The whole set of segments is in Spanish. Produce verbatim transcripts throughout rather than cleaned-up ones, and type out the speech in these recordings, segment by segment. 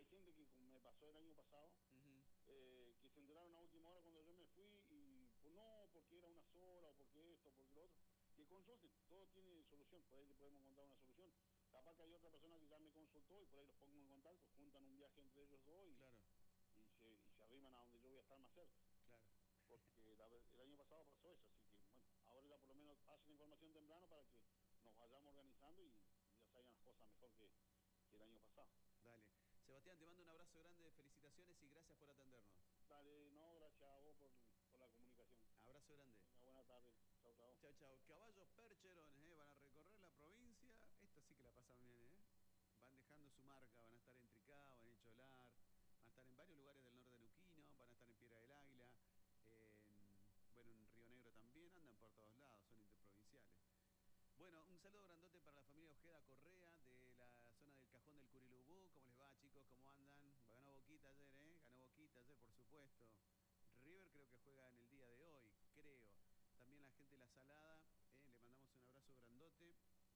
gente que como me pasó el año pasado, Uh-huh. eh, que se enteraron a última hora cuando yo me fui y pues no, porque era una sola o porque esto, porque lo otro. Que consulten, todo tiene solución, por ahí le podemos encontrar una solución. Capaz que hay otra persona que ya me consultó y por ahí los pongo en contacto, juntan un viaje entre ellos dos y, Claro, y, se, y se arriman a donde yo voy a estar más cerca. claro. Porque la, el año pasado pasó eso, así que bueno, ahora ya por lo menos hacen información temprano para que nos vayamos organizando y, y ya salgan las cosas mejor que, que el año pasado. Dale. Sebastián, te mando un abrazo grande, felicitaciones y gracias por atendernos. Dale, no, gracias a vos por, por la comunicación. Abrazo grande. Venga, buena tarde. Chau, chau. Chao, chao. Caballos percherones, ¿eh? Van a recorrer la provincia. Esto sí que la pasan bien, ¿eh? Van dejando su marca, van a estar en Tricao, en El Cholar, van a estar en varios lugares del norte de Neuquino, van a estar en Piedra del Águila, en, bueno, en Río Negro también, andan por todos lados, son interprovinciales. Bueno, un saludo grandote para la familia Ojeda Correa de la zona del Cajón del Curilubú. ¿Cómo les va, chicos? ¿Cómo andan? Ganó Boquita ayer, ¿eh? Ganó Boquita ayer, por supuesto. River creo que juega en el día de hoy, creo. También la gente de La Salada, ¿eh? Le mandamos un abrazo grandote.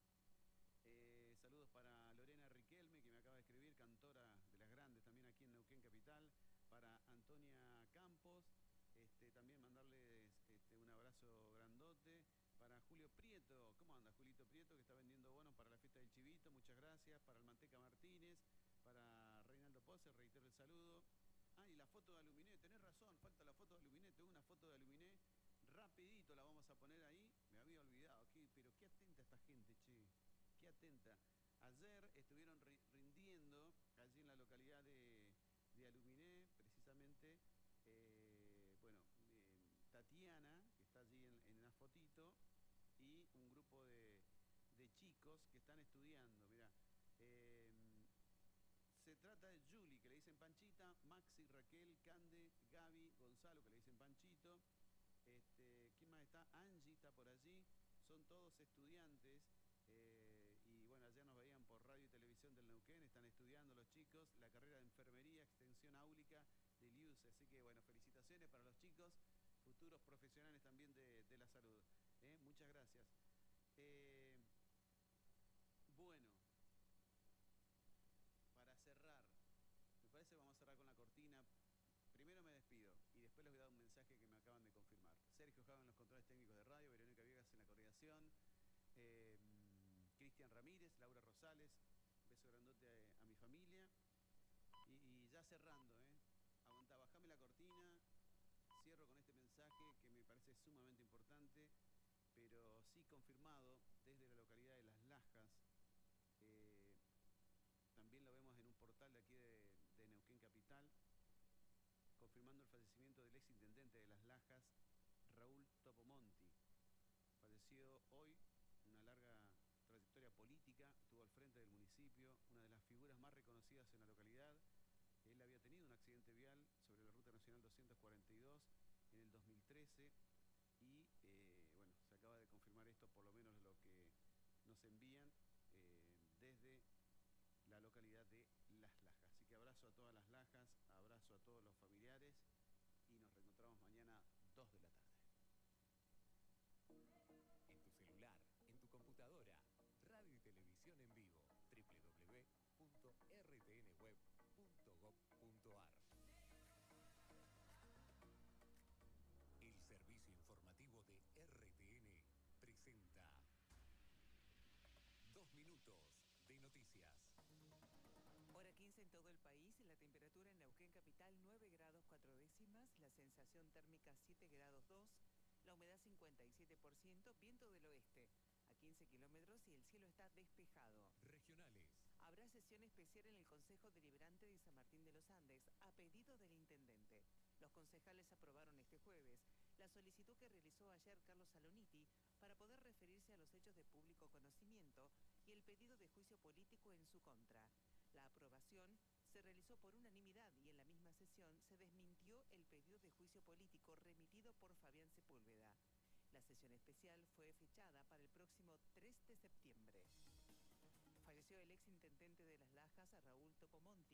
Eh, saludos para Lorena Riquelme, que me acaba de escribir, cantora de las grandes también aquí en Neuquén Capital. Para Antonia Campos, este, también mandarles este, un abrazo grandote. Para Julio Prieto, ¿cómo anda Julito Prieto? Que está vendiendo bonos para la fiesta del Chivito, muchas gracias. Para el Manteca Martínez, para Reinaldo Pose, reitero el saludo. Ah, y la foto de Aluminé, tenés razón, falta la foto de Aluminé, tengo una foto de Aluminé, rapidito la vamos a poner ahí, me había olvidado, ¿qué? Pero qué atenta esta gente, che, qué atenta. Ayer estuvieron rindiendo allí en la localidad de, de Aluminé, precisamente, eh, bueno, eh, Tatiana, que está allí en, en una fotito, y un grupo de, de chicos que están estudiando, mirá. Eh, se trata de Julie, que le dicen Panchita, Maxi, Raquel, Cande, Gaby, Gonzalo, que le dicen Panchito. Este, ¿quién más está? Angie está por allí. Son todos estudiantes. Eh, y bueno, ayer nos veían por radio y televisión del Neuquén. Están estudiando los chicos la carrera de enfermería, extensión áulica del I U C E. Así que bueno, felicitaciones para los chicos, futuros profesionales también de, de la salud. ¿Eh? Muchas gracias. Eh, bueno. Para cerrar, me parece que vamos a cerrar con la cortina. Primero me despido y después les voy a dar un mensaje que me acaban de confirmar. Sergio Java en los controles técnicos de radio, Verónica Viegas en la coordinación, eh, Cristian Ramírez, Laura Rosales, beso grandote a, a mi familia. Y, y ya cerrando, ¿eh? Aguanta, bajame la cortina, cierro con este mensaje que me parece sumamente importante, pero sí confirmado desde la localidad de Las Lajas. Eh, También lo vemos en un portal de aquí de, de Neuquén Capital, confirmando el fallecimiento del ex intendente de Las Lajas, Raúl Topomonti. Falleció hoy, una larga trayectoria política, estuvo al frente del municipio, una de las figuras más reconocidas en la localidad. Él había tenido un accidente vial sobre la Ruta Nacional doscientos cuarenta y dos en el dos mil trece y, eh, bueno, se acaba de confirmar esto, por lo menos lo que nos envían eh, desde la localidad de Las Lajas. Así que abrazo a todas las Lajas, abrazo a todos los familiares y nos reencontramos mañana dos de la tarde. En tu celular, en tu computadora, radio y televisión en vivo, doble u doble u doble u punto r t n web punto gob punto a r. El servicio informativo de R T N presenta Dos minutos de noticias. Hora quince en todo el país, la temperatura en Neuquén Capital nueve grados cuatro décimas, la sensación térmica siete grados dos, la humedad cincuenta y siete por ciento, viento del oeste a quince kilómetros y el cielo está despejado. Regionales. Habrá sesión especial en el Consejo Deliberante de San Martín de los Andes a pedido del intendente. Los concejales aprobaron este jueves la solicitud que realizó ayer Carlos Saloniti para poder referirse a los hechos de público conocimiento y el pedido de juicio político en su contra. La aprobación se realizó por unanimidad y en la misma sesión se desmintió el pedido de juicio político remitido por Fabián Sepúlveda. La sesión especial fue fechada para el próximo tres de septiembre. Falleció el ex intendente de Las Lajas, Raúl Topomonti.